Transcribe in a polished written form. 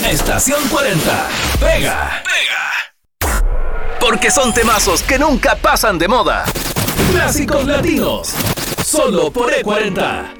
Estación 40. Pega. Porque son temazos que nunca pasan de moda. Clásicos latinos. Solo por E40.